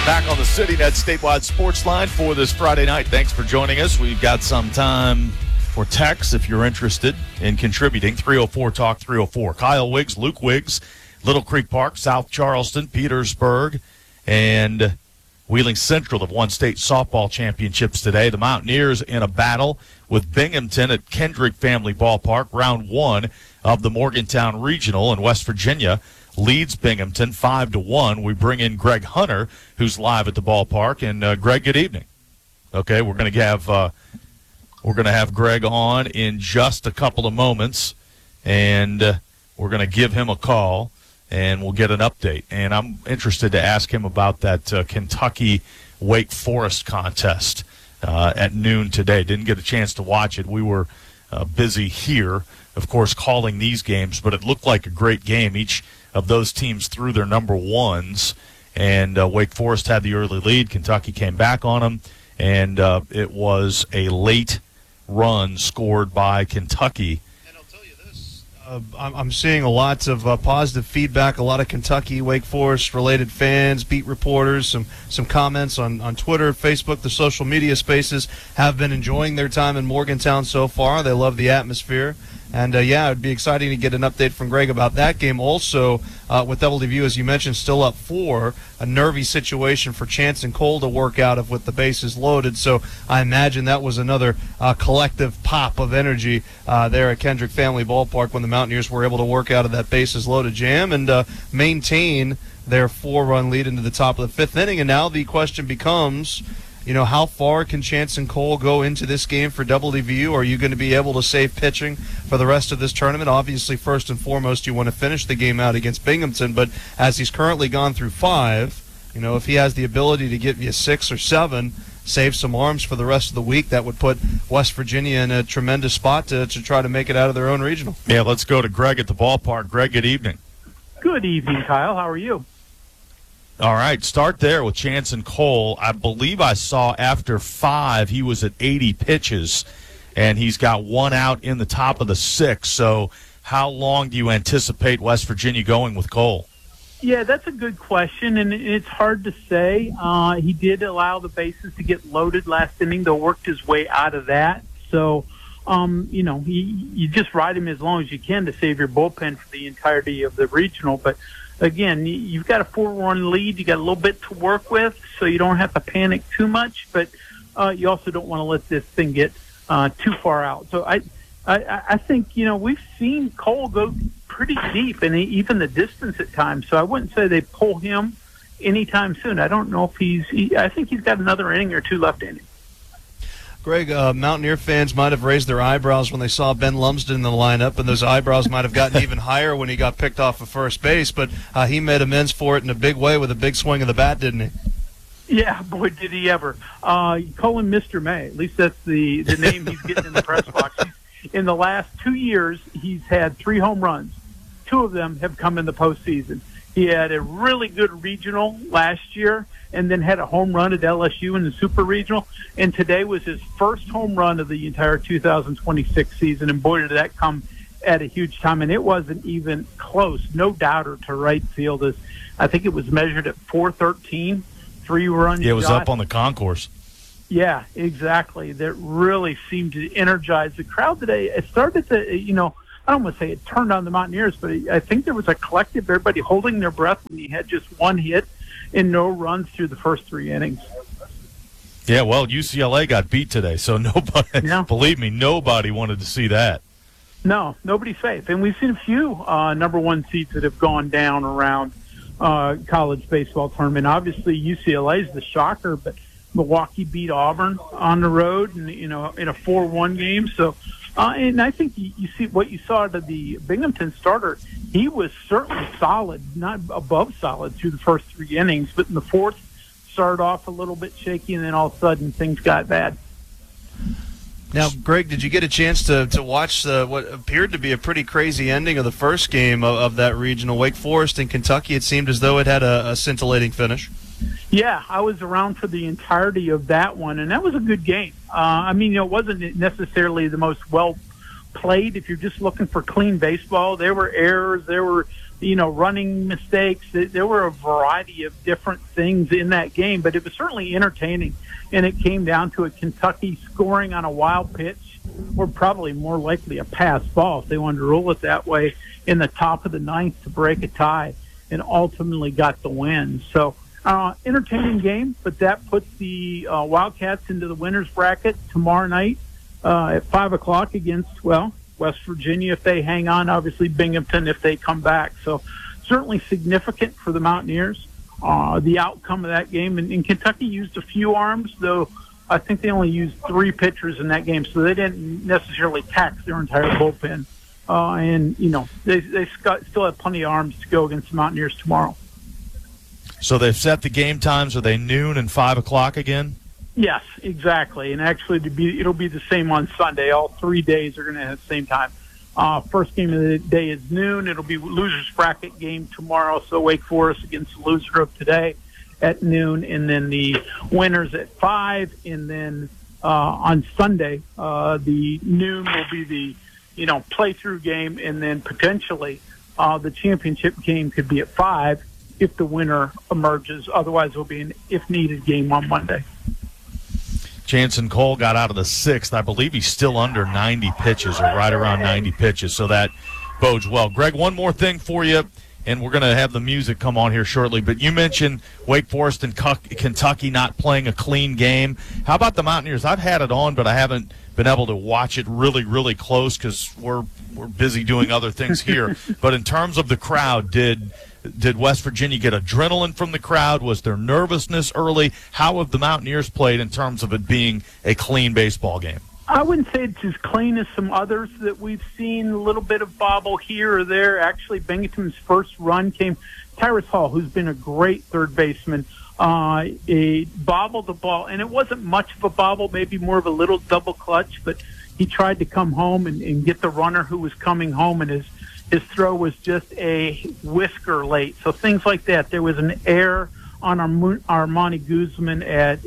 Back on the CityNet statewide sports line for this Friday night. Thanks for joining us. We've got some time for text if you're interested in contributing. 304-TALK 304. Kyle Wiggs, Luke Wiggs, Little Creek Park, South Charleston, Petersburg, and Wheeling Central have won state softball championships today. The Mountaineers in a battle with Binghamton at Kendrick Family Ballpark. Round one of the Morgantown Regional in West Virginia leads Binghamton 5-1. We bring in Greg Hunter, who's live at the ballpark. And Greg, good evening. Okay, we're going to have Greg on in just a couple of moments, and we're going to give him a call, and we'll get an update. And I'm interested to ask him about that Kentucky Wake Forest contest at noon today. Didn't get a chance to watch it. We were busy here, of course, calling these games, but it looked like a great game. Each of those teams threw their number ones, and Wake Forest had the early lead. Kentucky came back on them, and it was a late run scored by Kentucky. And I'll tell you this, I'm seeing a lot of positive feedback, a lot of Kentucky, Wake Forest-related fans, beat reporters, some comments on Twitter, Facebook, the social media spaces, have been enjoying their time in Morgantown so far. They love the atmosphere. And, it would be exciting to get an update from Greg about that game. Also, with WDVU, as you mentioned, still up 4, a nervy situation for Chance and Cole to work out of with the bases loaded. So I imagine that was another collective pop of energy there at Kendrick Family Ballpark when the Mountaineers were able to work out of that bases loaded jam and maintain their 4-run lead into the top of the 5th inning. And now the question becomes, how far can Chance and Cole go into this game for WDVU? Are you going to be able to save pitching for the rest of this tournament? Obviously, first and foremost, you want to finish the game out against Binghamton, but as he's currently gone through 5, if he has the ability to get you 6 or 7, save some arms for the rest of the week, that would put West Virginia in a tremendous spot to try to make it out of their own regional. Yeah, let's go to Greg at the ballpark. Greg, good evening. Good evening, Kyle. How are you? All right, start there with Chance and Cole. I believe I saw after 5 he was at 80 pitches, and he's got 1 out in the top of the 6th. So how long do you anticipate West Virginia going with Cole? Yeah, that's a good question, and it's hard to say. He did allow the bases to get loaded last inning, though worked his way out of that. So, you just ride him as long as you can to save your bullpen for the entirety of the regional. But again, you've got a 4-run lead. You got a little bit to work with, so you don't have to panic too much. But you also don't want to let this thing get too far out. So I think we've seen Cole go pretty deep, and even the distance at times. So I wouldn't say they pull him anytime soon. I don't know if I think he's got another inning or 2 left in him. Greg, Mountaineer fans might have raised their eyebrows when they saw Ben Lumsden in the lineup, and those eyebrows might have gotten even higher when he got picked off of first base, but he made amends for it in a big way with a big swing of the bat, didn't he? Yeah, boy, did he ever. You call him Mr. May. At least that's the name he's getting in the press box. In the last 2 years, he's had 3 home runs. 2 of them have come in the postseason. He had a really good regional last year and then had a home run at LSU in the Super Regional. And today was his first home run of the entire 2026 season. And boy, did that come at a huge time. And it wasn't even close. No doubter to right field. I think it was measured at 413, 3-run Yeah, it was shot. up on the concourse. Yeah, exactly. That really seemed to energize the crowd today. It started to, I don't want to say it turned on the Mountaineers, but I think there was a collective, everybody holding their breath when he had just 1 hit and no runs through the first 3 innings. Yeah, well, UCLA got beat today, so nobody, believe me, nobody wanted to see that. No, nobody's safe. And we've seen a few number 1 seeds that have gone down around college baseball tournament. Obviously, UCLA is the shocker, but Milwaukee beat Auburn on the road and, in a 4-1 game. So, and I think you see what you saw to the Binghamton starter. He was certainly solid, not above solid through the first 3 innings, but in the 4th, started off a little bit shaky, and then all of a sudden things got bad. Now, Greg, did you get a chance to watch what appeared to be a pretty crazy ending of the first game of that regional? Wake Forest and Kentucky, it seemed as though it had a scintillating finish. Yeah, I was around for the entirety of that one, and that was a good game. It wasn't necessarily the most well played. If you're just looking for clean baseball, there were errors, there were running mistakes. There were a variety of different things in that game, but it was certainly entertaining. And it came down to a Kentucky scoring on a wild pitch, or probably more likely a pass ball if they wanted to rule it that way, in the top of the ninth to break a tie, and ultimately got the win. So entertaining game, but that puts the Wildcats into the winner's bracket tomorrow night at 5 o'clock against, West Virginia if they hang on, obviously Binghamton if they come back. So certainly significant for the Mountaineers, the outcome of that game. And Kentucky used a few arms, though I think they only used 3 pitchers in that game, so they didn't necessarily tax their entire bullpen. They still have plenty of arms to go against the Mountaineers tomorrow. So they've set the game times. Are they noon and 5 o'clock again? Yes, exactly. And actually, it'll be the same on Sunday. All 3 days are going to have the same time. First game of the day is noon. It'll be loser's bracket game tomorrow. So Wake Forest against the loser of today at noon, and then the winners at 5. And then on Sunday, the noon will be the play-through game, and then potentially the championship game could be at 5 if the winner emerges. Otherwise, it will be an if-needed game on Monday. Jansen Cole got out of the 6th. I believe he's still under 90 pitches, or right around 90 pitches, so that bodes well. Greg, one more thing for you, and we're going to have the music come on here shortly, but you mentioned Wake Forest and Kentucky not playing a clean game. How about the Mountaineers? I've had it on, but I haven't been able to watch it really, really close because we're busy doing other things here. But in terms of the crowd, did West Virginia get adrenaline from the crowd? Was there nervousness early? How have the Mountaineers played in terms of it being a clean baseball game? I wouldn't say it's as clean as some others that we've seen. A little bit of bobble here or there. Actually, Binghamton's first run came. Tyrus Hall, who's been a great third baseman, he bobbled the ball, and it wasn't much of a bobble, maybe more of a little double clutch, but he tried to come home and get the runner who was coming home, and his throw was just a whisker late. So things like that. There was an error on Armani Guzman at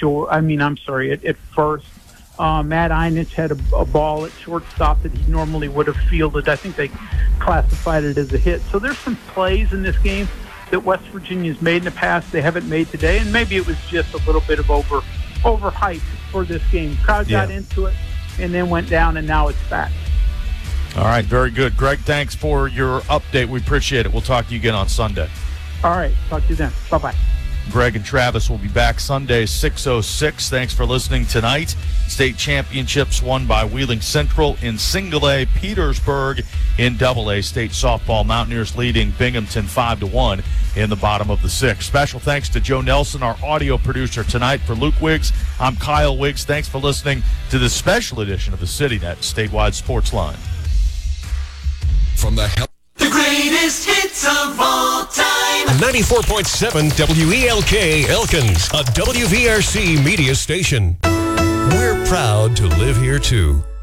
first. Matt Einich had a ball at shortstop that he normally would have fielded. I think they classified it as a hit. So there's some plays in this game that West Virginia's made in the past they haven't made today, and maybe it was just a little bit of overhype for this game. Crowd got into it and then went down, and now it's back. All right, very good. Greg, thanks for your update. We appreciate it. We'll talk to you again on Sunday. All right, talk to you then. Bye-bye. Greg and Travis will be back Sunday, 6:06. Thanks for listening tonight. State championships won by Wheeling Central in Single A, Petersburg in Double A. State softball Mountaineers leading Binghamton 5-1 in the bottom of the 6th. Special thanks to Joe Nelson, our audio producer tonight. For Luke Wiggs, I'm Kyle Wiggs. Thanks for listening to this special edition of the CityNet Statewide Sports Line. From the greatest hits of all time. 94.7 WELK Elkins, a WVRC media station. We're proud to live here too.